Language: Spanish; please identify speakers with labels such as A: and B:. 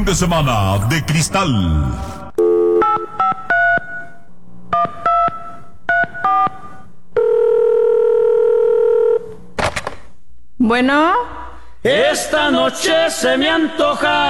A: de semana de cristal.
B: Bueno.
C: Esta noche se me antoja